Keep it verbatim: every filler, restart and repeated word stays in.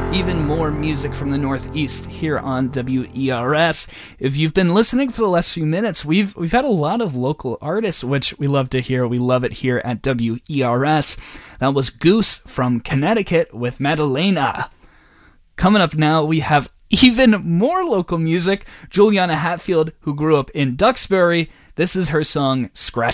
Even more music from the Northeast here on W E R S. If you've been listening for the last few minutes, we've we've had a lot of local artists, which we love to hear. We love it here at W E R S. That was Goose from Connecticut with Madalena. Coming up now, we have even more local music. Juliana Hatfield, who grew up in Duxbury. This is her song, Scratch.